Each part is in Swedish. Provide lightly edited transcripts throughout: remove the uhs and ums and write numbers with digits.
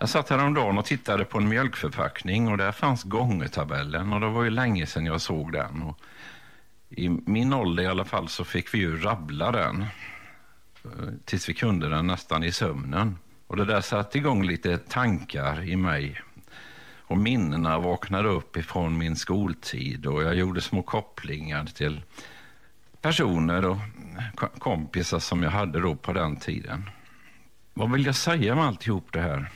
Jag satt häromdagen och tittade på en mjölkförpackning och där fanns gångertabellen och det var ju länge sedan jag såg den. Och i min ålder i alla fall så fick vi ju rabbla den tills vi kunde den nästan i sömnen. Och det där satte igång lite tankar i mig. Och minnena vaknade upp ifrån min skoltid och jag gjorde små kopplingar till personer och kompisar som jag hade då på den tiden. Vad vill jag säga med alltihop det här?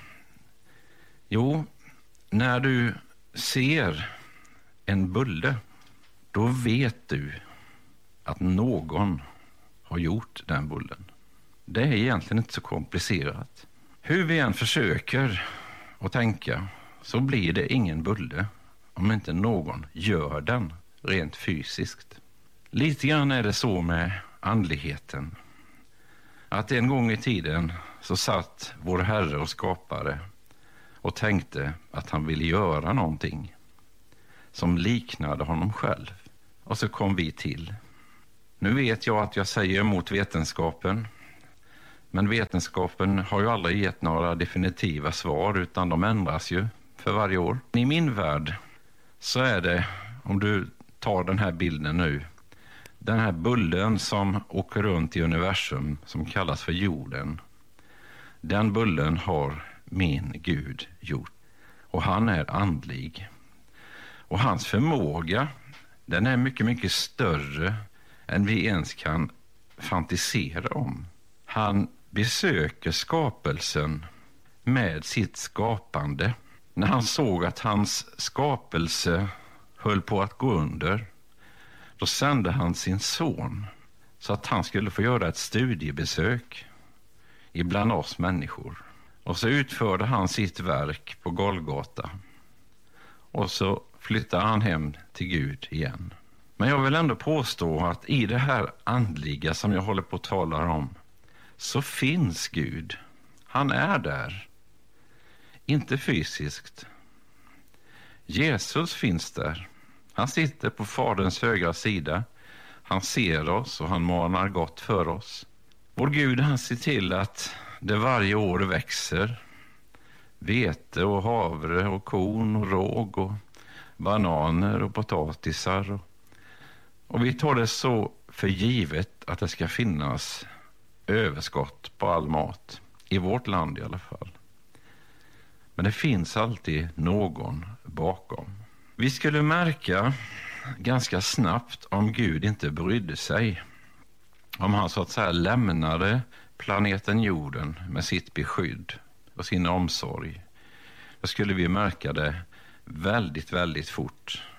Jo, när du ser en bulle, då vet du att någon har gjort den bullen. Det är egentligen inte så komplicerat. Hur vi än försöker att tänka så blir det ingen bulle om inte någon gör den rent fysiskt. Lite grann är det så med andligheten. Att en gång i tiden så satt vår Herre och skapare och tänkte att han ville göra någonting som liknade honom själv. Och så kom vi till. Nu vet jag att jag säger emot vetenskapen. Men vetenskapen har ju aldrig gett några definitiva svar utan de ändras ju för varje år. I min värld så är det, om du tar den här bilden nu, den här bullen som åker runt i universum som kallas för jorden. Den bullen har min Gud gjort. Och han är andlig. Och hans förmåga, den är mycket, mycket större än vi ens kan fantisera om. Han besöker skapelsen med sitt skapande. När han såg att hans skapelse höll på att gå under, då sände han sin son så att han skulle få göra ett studiebesök ibland oss människor. Och så utförde han sitt verk på Golgata. Och så flyttade han hem till Gud igen. Men jag vill ändå påstå att i det här andliga som jag håller på att tala om så finns Gud. Han är där. Inte fysiskt. Jesus finns där. Han sitter på Faderns högra sida. Han ser oss och han manar gott för oss. Vår Gud, han ser till att det varje år växer vete och havre och korn och råg och bananer och potatisar. Och vi tar det så för givet att det ska finnas överskott på all mat. I vårt land i alla fall. Men det finns alltid någon bakom. Vi skulle märka ganska snabbt om Gud inte brydde sig. Om han så att säga lämnade planeten jorden med sitt beskydd och sin omsorg. Då skulle vi märka det väldigt, väldigt fort.